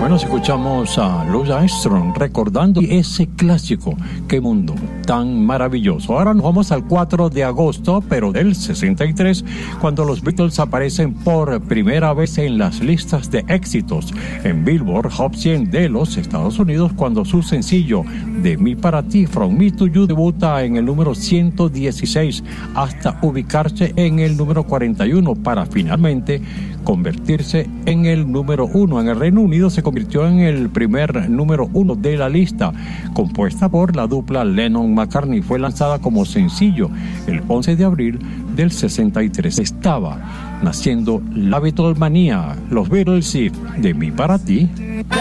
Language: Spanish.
Bueno, escuchamos a Louis Armstrong recordando ese clásico. Qué mundo tan maravilloso. Ahora nos vamos al 4 de agosto, pero del 63, cuando los Beatles aparecen por primera vez en las listas de éxitos en Billboard Hot 100 de los Estados Unidos, cuando su sencillo De mí para ti, From Me to You, debuta en el número 116 hasta ubicarse en el número 41 para finalmente convertirse en el número 1. En el Reino Unido se convirtió en el primer número 1 de la lista, compuesta por la dupla Lennon-McCartney. Fue lanzada como sencillo el 11 de abril del 63. Estaba naciendo la Beatlemanía, los Beatles y De mí para ti.